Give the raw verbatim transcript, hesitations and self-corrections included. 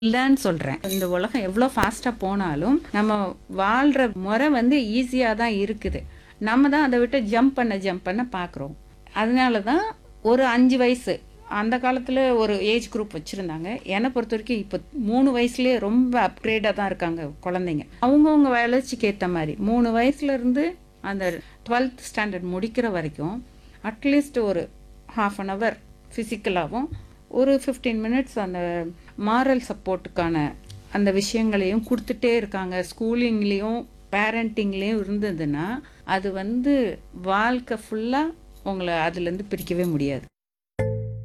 இல்லன்னு சொல்றேன். இந்த உலகம் எவ்வளோ ஃபாஸ்ட்டா போனாலும், நம்ம வாழ்ற முறை வந்து ஈஸியா தான் இருக்குது. நம்ம தான் அத விட்டு ஜம்ப் பண்ண ஜம்ப் பண்ண பார்க்குறோம். அதனால தான் ஒரு அஞ்சு வயசு அந்த காலத்துல ஒரு ஏஜ் குரூப் வச்சிருந்தாங்க. என்ன பொறுத்தவரைக்கும் இப்ப மூணு வயசுலயே ரொம்ப அப்கிரேடா தான் இருக்காங்க குழந்தைங்க. அவங்கவங்க வளர்ச்சிக்கு ஏத்த மாரி மூணு வயசுல இருந்து அந்த டுவெல்த் ஸ்டாண்டர்ட் முடிக்கிற வரைக்கும் அட்லீஸ்ட் ஒரு ஹாஃப் அன் ஹவர் ஃபிசிக்கலாவும் ஒரு பதினைந்து மினிட்ஸ் அந்த மாரல் சப்போர்ட்டுக்கான அந்த விஷயங்களையும் கொடுத்துட்டே இருக்காங்க. ஸ்கூலிங்லேயும் பேரண்டிங்லேயும் இருந்ததுன்னா அது வந்து வாழ்க்கை ஃபுல்லாக உங்களை அதுலேருந்து பிரிக்கவே முடியாது.